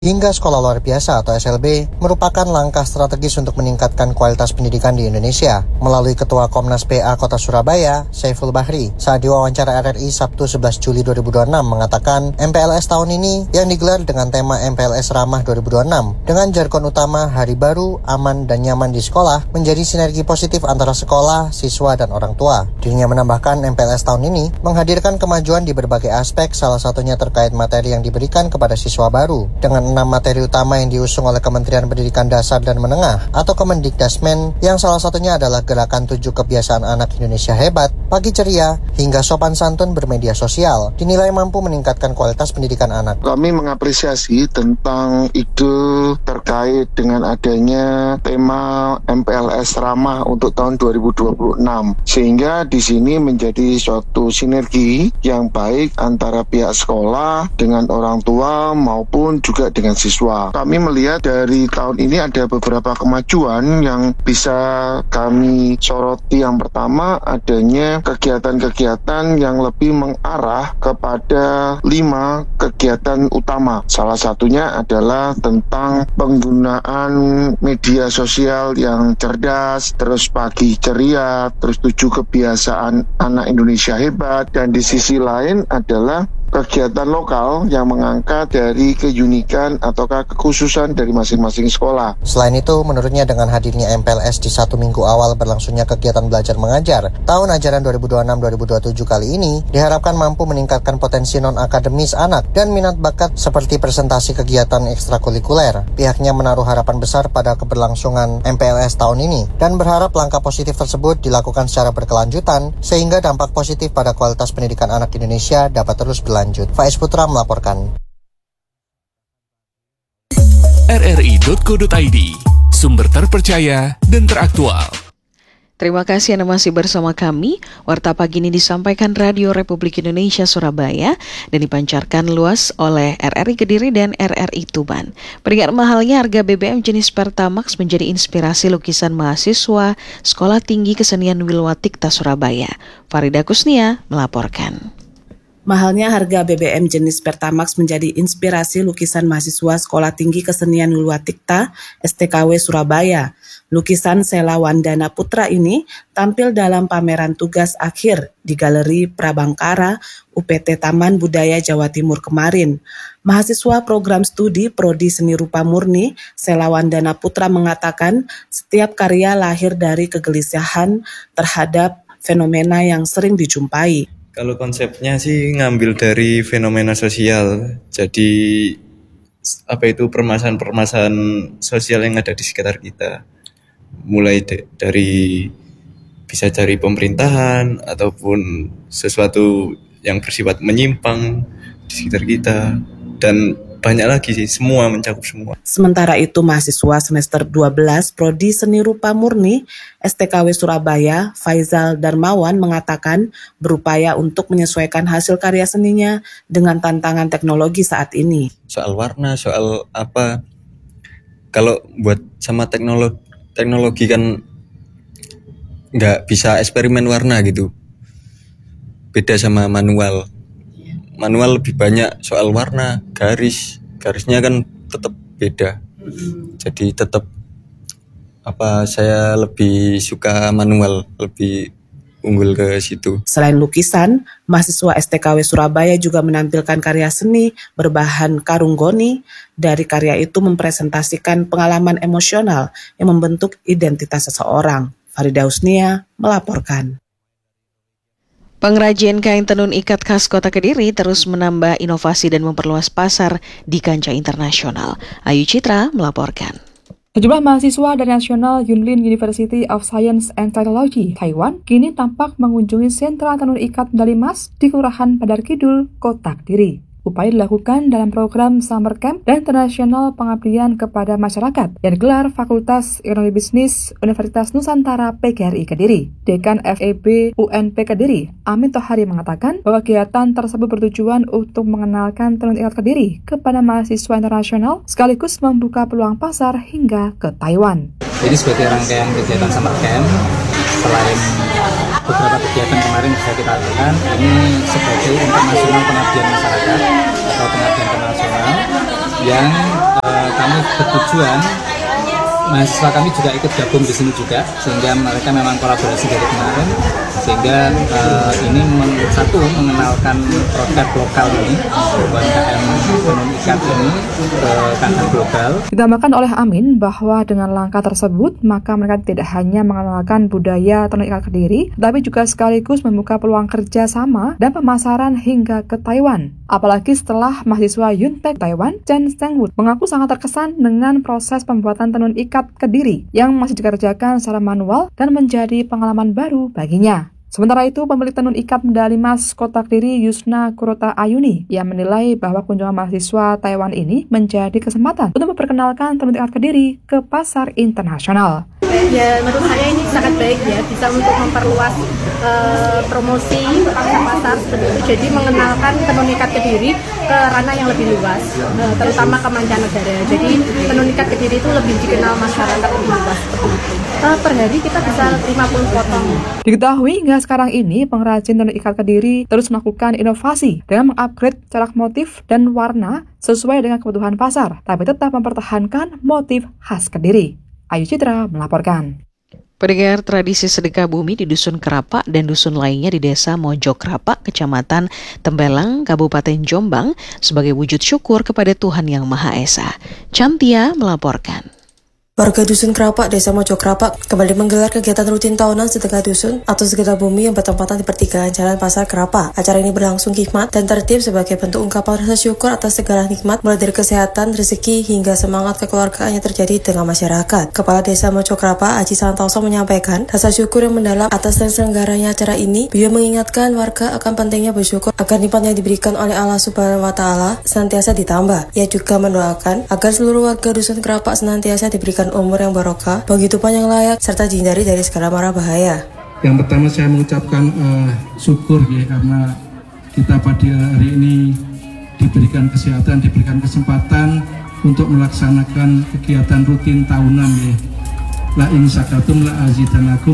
hingga sekolah luar biasa atau SLB merupakan langkah strategis untuk meningkatkan kualitas pendidikan di Indonesia. Melalui Ketua Komnas PA Kota Surabaya, Saiful Bahri, saat diwawancara RRI Sabtu 11 Juli 2026 mengatakan MPLS tahun ini yang digelar dengan tema MPLS Ramah 2026 dengan jargon utama Hari Baru, Aman, dan Nyaman di Sekolah menjadi sinergi positif antara sekolah, siswa, dan orang tua. Dirinya menambahkan MPLS tahun ini menghadirkan kemajuan di berbagai aspek, salah satunya terkait materi yang diberikan kepada siswa baru. Dengan 6 materi utama yang diusung oleh Kementerian Pendidikan Dasar dan Menengah atau Kemendikdasmen, yang salah satunya adalah gerakan 7 kebiasaan anak Indonesia hebat, pagi ceria, hingga sopan santun bermedia sosial, dinilai mampu meningkatkan kualitas pendidikan anak. Kami mengapresiasi tentang ide terkait dengan adanya tema MPLS Ramah untuk tahun 2026, sehingga di sini menjadi suatu sinergi yang baik antara pihak sekolah dengan orang tua maupun juga dengan siswa. Kami melihat dari tahun ini ada beberapa kemajuan yang bisa kami soroti. Yang pertama, adanya kegiatan-kegiatan yang lebih mengarah kepada 5 kegiatan utama. Salah satunya adalah tentang penggunaan media sosial yang cerdas, terus pagi ceria, terus 7 kebiasaan anak Indonesia hebat, dan di sisi lain adalah kegiatan lokal yang mengangkat dari keunikan ataukah kekhususan dari masing-masing sekolah. Selain itu, menurutnya dengan hadirnya MPLS di 1 minggu awal berlangsungnya kegiatan belajar mengajar tahun ajaran 2026-2027 kali ini diharapkan mampu meningkatkan potensi non-akademis anak dan minat bakat seperti presentasi kegiatan ekstrakurikuler. Pihaknya menaruh harapan besar pada keberlangsungan MPLS tahun ini dan berharap langkah positif tersebut dilakukan secara berkelanjutan sehingga dampak positif pada kualitas pendidikan anak Indonesia dapat terus berlanjut. Faiz Putra melaporkan. rri.co.id, sumber terpercaya dan teraktual. Terima kasih Anda masih bersama kami. Warta pagi ini disampaikan Radio Republik Indonesia Surabaya dan dipancarkan luas oleh RRI Kediri dan RRI Tuban. Peringkat mahalnya harga BBM jenis Pertamax menjadi inspirasi lukisan mahasiswa Sekolah Tinggi Kesenian Wilwatikta Surabaya. Farida Kusnia melaporkan. Mahalnya harga BBM jenis Pertamax menjadi inspirasi lukisan mahasiswa Sekolah Tinggi Kesenian Wilwatikta STKW Surabaya. Lukisan Sela Wandana Putra ini tampil dalam pameran tugas akhir di Galeri Prabangkara UPT Taman Budaya Jawa Timur kemarin. Mahasiswa program studi Prodi Seni Rupa Murni Sela Wandana Putra mengatakan setiap karya lahir dari kegelisahan terhadap fenomena yang sering dijumpai. Kalau konsepnya sih ngambil dari fenomena sosial, jadi permasalahan-permasalahan sosial yang ada di sekitar kita, mulai dari bisa dari pemerintahan ataupun sesuatu yang bersifat menyimpang di sekitar kita, dan banyak lagi sih, semua mencakup semua. Sementara itu mahasiswa semester 12 Prodi Seni Rupa Murni STKW Surabaya Faizal Darmawan mengatakan berupaya untuk menyesuaikan hasil karya seninya dengan tantangan teknologi saat ini. Soal warna, soal apa, kalau buat sama teknologi kan nggak bisa eksperimen warna gitu, beda sama manual. Manual lebih banyak soal warna, garisnya kan tetap beda. Jadi tetap saya lebih suka manual, lebih unggul ke situ. Selain lukisan, mahasiswa STKW Surabaya juga menampilkan karya seni berbahan karung goni. Dari karya itu mempresentasikan pengalaman emosional yang membentuk identitas seseorang. Farida Husnia melaporkan. Pengrajin kain tenun ikat khas Kota Kediri terus menambah inovasi dan memperluas pasar di kancah internasional. Ayu Citra melaporkan. Sejumlah mahasiswa dari National Yunlin University of Science and Technology, Taiwan, kini tampak mengunjungi sentra tenun ikat medali emas di Kelurahan Padar Kidul, Kota Kediri. Upaya dilakukan dalam program Summer Camp dan Internasional Pengabdian kepada Masyarakat yang digelar Fakultas Ekonomi Bisnis Universitas Nusantara PGRI Kediri. Dekan FEB UNP Kediri, Amin Tohari mengatakan bahwa kegiatan tersebut bertujuan untuk mengenalkan tenun ikat Kediri kepada mahasiswa internasional sekaligus membuka peluang pasar hingga ke Taiwan. Jadi sebagai rangkaian kegiatan Summer Camp, selain beberapa kegiatan kemarin bisa kita lakukan, ini sebagai internasional pengabdian masyarakat atau pengabdian internasional yang kami bertujuan mahasiswa kami juga ikut gabung di sini juga, sehingga mereka memang kolaborasi dari kemarin, sehingga ini mengenalkan produk lokal ini, UMKM tenun ikat ini ke kancah global. Ditambahkan oleh Amin bahwa dengan langkah tersebut maka mereka tidak hanya mengenalkan budaya tenun ikat Kediri, tapi juga sekaligus membuka peluang kerja sama dan pemasaran hingga ke Taiwan. Apalagi setelah mahasiswa Yuntek Taiwan, Chen Stengwood, mengaku sangat terkesan dengan proses pembuatan tenun ikat Kediri yang masih dikerjakan secara manual dan menjadi pengalaman baru baginya. Sementara itu, pemilik tenun ikat medali emas Kota Kediri Yusna Kurota Ayuni yang menilai bahwa kunjungan mahasiswa Taiwan ini menjadi kesempatan untuk memperkenalkan tenun ikat Kediri ke pasar internasional. Ya, menurut saya ini sangat baik ya, bisa untuk memperluas promosi pasar seperti itu. Jadi mengenalkan tenun ikat Kediri ke ranah yang lebih luas, terutama ke mancanegara. Jadi tenun ikat Kediri itu lebih dikenal masyarakat lebih luas seperti itu. Per hari kita bisa 50 potong. Diketahui hingga sekarang ini pengrajin tenun ikat Kediri terus melakukan inovasi dengan mengupgrade corak motif dan warna sesuai dengan kebutuhan pasar, tapi tetap mempertahankan motif khas Kediri. Ayu Citra melaporkan. Pendengar, tradisi sedekah bumi di Dusun Kerapak dan dusun lainnya di Desa Mojo Kerapak, Kecamatan Tembelang, Kabupaten Jombang sebagai wujud syukur kepada Tuhan Yang Maha Esa. Cantia melaporkan. Warga Dusun Kerapak, Desa Mojo Kerapak kembali menggelar kegiatan rutin tahunan sedekah dusun atau sedekah bumi yang bertempatan di pertigaan Jalan Pasar Kerapak. Acara ini berlangsung hikmat dan tertib sebagai bentuk ungkapan rasa syukur atas segala nikmat mulai dari kesehatan, rezeki hingga semangat kekeluargaan yang terjadi dengan masyarakat. Kepala Desa Mojo Kerapak, Haji Santoso menyampaikan rasa syukur yang mendalam atas terselenggaranya acara ini. Beliau mengingatkan warga akan pentingnya bersyukur agar nikmat yang diberikan oleh Allah Subhanahu wa Ta'ala senantiasa ditambah. Ia juga mendoakan agar seluruh warga Dusun Kerapak senantiasa diberikan umur yang barokah, penghidupan yang layak, serta dihindari dari segala mara bahaya. Yang pertama saya mengucapkan syukur ya, karena kita pada hari ini diberikan kesehatan, diberikan kesempatan untuk melaksanakan kegiatan rutin tahunan ya. La in syakartum la azidanakum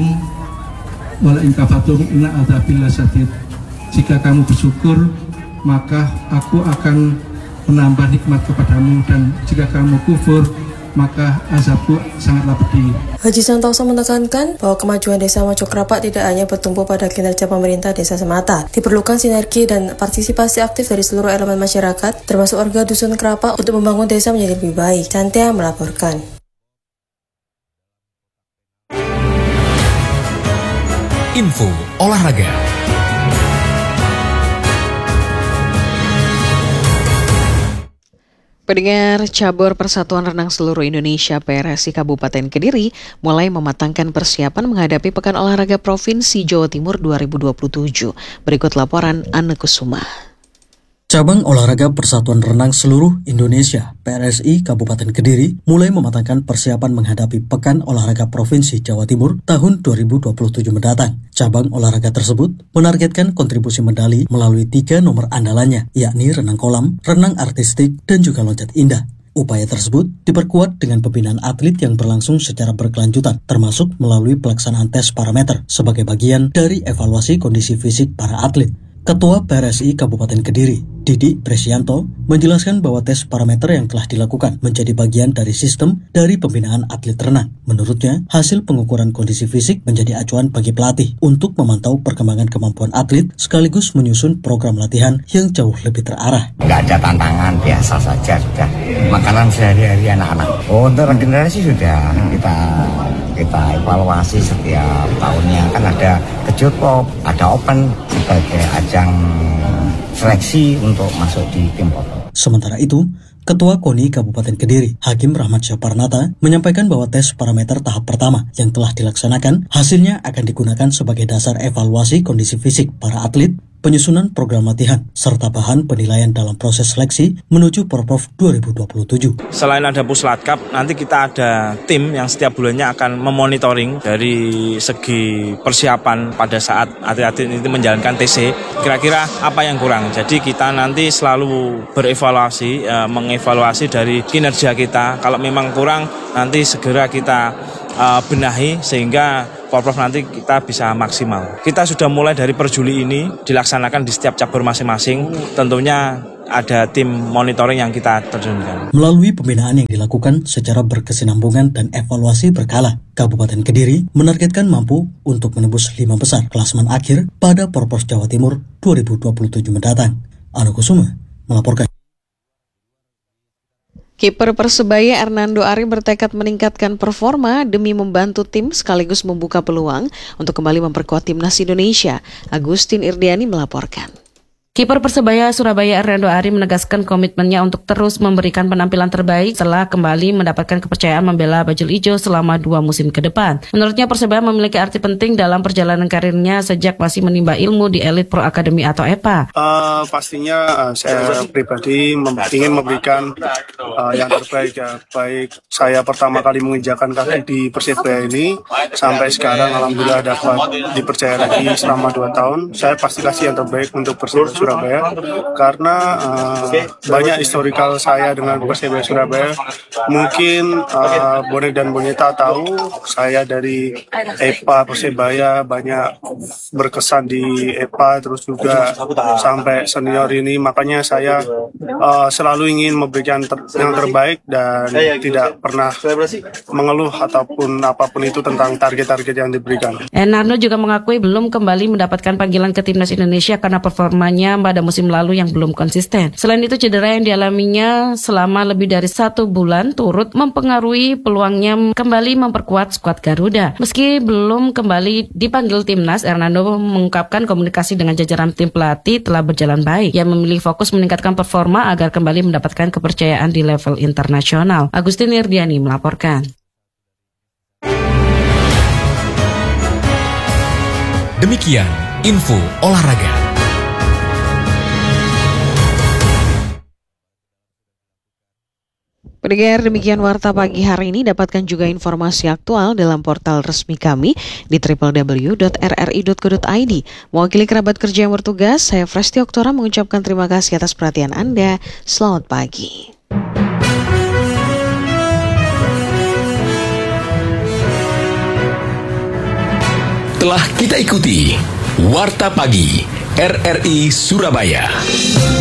wa la in kafartum inna adzabil lasyadid. Jika kamu bersyukur, maka aku akan menambah nikmat kepadamu, dan jika kamu kufur, maka azabku sangatlah pedih. Haji Santoso menekankan bahwa kemajuan Desa Mojo Kerapak tidak hanya bertumpu pada kinerja pemerintah desa semata. Diperlukan sinergi dan partisipasi aktif dari seluruh elemen masyarakat, termasuk warga Dusun Kerapak, untuk membangun desa menjadi lebih baik. Cantia melaporkan. Info olahraga. Pendengar, cabur Persatuan Renang Seluruh Indonesia PRSI Kabupaten Kediri mulai mematangkan persiapan menghadapi Pekan Olahraga Provinsi Jawa Timur 2027. Berikut laporan Anne Kusuma. Cabang olahraga Persatuan Renang Seluruh Indonesia PRSI Kabupaten Kediri mulai mematangkan persiapan menghadapi Pekan Olahraga Provinsi Jawa Timur tahun 2027 mendatang. Cabang olahraga tersebut menargetkan kontribusi medali melalui 3 nomor andalannya, yakni renang kolam, renang artistik, dan juga loncat indah. Upaya tersebut diperkuat dengan pembinaan atlet yang berlangsung secara berkelanjutan, termasuk melalui pelaksanaan tes parameter sebagai bagian dari evaluasi kondisi fisik para atlet. Ketua PRSI Kabupaten Kediri, Didi Presianto, menjelaskan bahwa tes parameter yang telah dilakukan menjadi bagian dari sistem dari pembinaan atlet renang. Menurutnya, hasil pengukuran kondisi fisik menjadi acuan bagi pelatih untuk memantau perkembangan kemampuan atlet sekaligus menyusun program latihan yang jauh lebih terarah. Nggak ada tantangan, biasa saja sudah. Makanan sehari-hari anak-anak. Untuk regenerasi sudah kita evaluasi setiap tahunnya. Kan ada kejut pop, ada open sebagai ajang seleksi untuk masuk di tim pop. Sementara itu, Ketua KONI Kabupaten Kediri, Hakim Rahmat Syaparnata, menyampaikan bahwa tes parameter tahap pertama yang telah dilaksanakan, hasilnya akan digunakan sebagai dasar evaluasi kondisi fisik para atlet, penyusunan program latihan, serta bahan penilaian dalam proses seleksi menuju Porprov 2027. Selain ada Puslatkap, nanti kita ada tim yang setiap bulannya akan memonitoring dari segi persiapan pada saat atlet-atlet itu menjalankan TC. Kira-kira apa yang kurang? Jadi kita nanti selalu berevaluasi, mengevaluasi dari kinerja kita. Kalau memang kurang, nanti segera kita benahi sehingga Porprov nanti kita bisa maksimal. Kita sudah mulai dari per Juli ini dilaksanakan di setiap cabur masing-masing. Tentunya ada tim monitoring yang kita terjunkan. Melalui pembinaan yang dilakukan secara berkesinambungan dan evaluasi berkala, Kabupaten Kediri menargetkan mampu untuk menembus 5 besar klasemen akhir pada Porpros Jawa Timur 2027 mendatang. Anu Kusuma melaporkan. Kiper Persebaya Hernando Ari bertekad meningkatkan performa demi membantu tim sekaligus membuka peluang untuk kembali memperkuat timnas Indonesia. Agustin Irdiani melaporkan. Kiper Persebaya Surabaya Hernando Ari menegaskan komitmennya untuk terus memberikan penampilan terbaik setelah kembali mendapatkan kepercayaan membela bajul ijo selama 2 musim ke depan. Menurutnya Persebaya memiliki arti penting dalam perjalanan karirnya sejak masih menimba ilmu di Elite Pro Academy atau EPA. Pastinya saya pribadi ingin memberikan yang terbaik ya. Baik saya pertama kali menginjakan kaki di Persebaya ini sampai sekarang alhamdulillah dapat dipercaya lagi selama 2 tahun. Saya pasti kasih yang terbaik untuk Persebaya Surabaya karena banyak historikal saya dengan Persebaya Surabaya. Mungkin bonek dan bonita tahu saya dari EPA Persebaya banyak berkesan di EPA terus juga sampai senior ini, makanya saya selalu ingin memberikan yang terbaik dan tidak pernah mengeluh ataupun apapun itu tentang target-target yang diberikan. Hernando juga mengakui belum kembali mendapatkan panggilan ke timnas Indonesia karena performanya pada musim lalu yang belum konsisten. Selain itu, cedera yang dialaminya selama lebih dari 1 bulan turut mempengaruhi peluangnya kembali memperkuat skuad Garuda. Meski belum kembali dipanggil timnas, Hernando mengungkapkan komunikasi dengan jajaran tim pelatih telah berjalan baik. Ia memilih fokus meningkatkan performa agar kembali mendapatkan kepercayaan di level internasional. Agustin Irdiani melaporkan. Demikian info olahraga. Pendengar, demikian Warta Pagi hari ini. Dapatkan juga informasi aktual dalam portal resmi kami di www.rri.co.id. Mewakili kerabat kerja yang bertugas, saya Fresti Oktora mengucapkan terima kasih atas perhatian Anda. Selamat pagi. Telah kita ikuti Warta Pagi RRI Surabaya.